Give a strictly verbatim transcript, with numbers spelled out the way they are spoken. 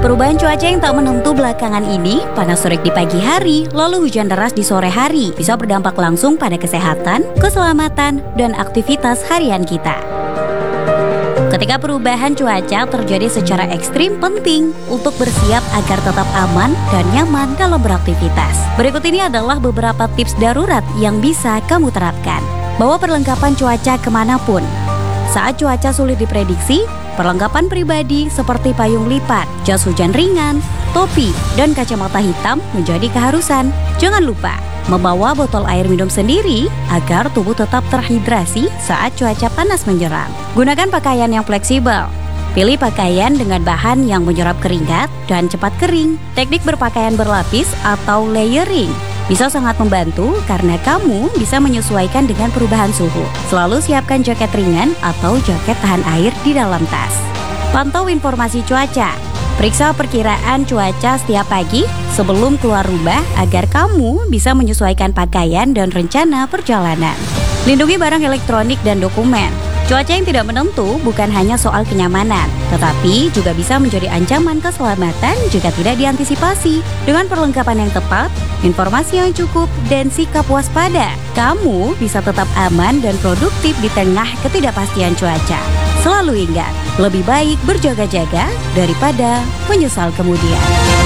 Perubahan cuaca yang tak menentu belakangan ini, panas terik di pagi hari, lalu hujan deras di sore hari, bisa berdampak langsung pada kesehatan, keselamatan, dan aktivitas harian kita. Ketika perubahan cuaca terjadi secara ekstrim, penting untuk bersiap agar tetap aman dan nyaman dalam beraktivitas. Berikut ini adalah beberapa tips darurat yang bisa kamu terapkan. Bawa perlengkapan cuaca kemanapun. Saat cuaca sulit diprediksi, perlengkapan pribadi seperti payung lipat, jas hujan ringan, topi, dan kacamata hitam menjadi keharusan. Jangan lupa membawa botol air minum sendiri agar tubuh tetap terhidrasi saat cuaca panas menyerang. Gunakan pakaian yang fleksibel. Pilih pakaian dengan bahan yang menyerap keringat dan cepat kering. Teknik berpakaian berlapis atau layering bisa sangat membantu karena kamu bisa menyesuaikan dengan perubahan suhu. Selalu siapkan jaket ringan atau jaket tahan air di dalam tas. Pantau informasi cuaca. Periksa perkiraan cuaca setiap pagi sebelum keluar rumah agar kamu bisa menyesuaikan pakaian dan rencana perjalanan. Lindungi barang elektronik dan dokumen. Cuaca yang tidak menentu bukan hanya soal kenyamanan, tetapi juga bisa menjadi ancaman keselamatan jika tidak diantisipasi. Dengan perlengkapan yang tepat, informasi yang cukup, dan sikap waspada, kamu bisa tetap aman dan produktif di tengah ketidakpastian cuaca. Selalu ingat, lebih baik berjaga-jaga daripada menyesal kemudian.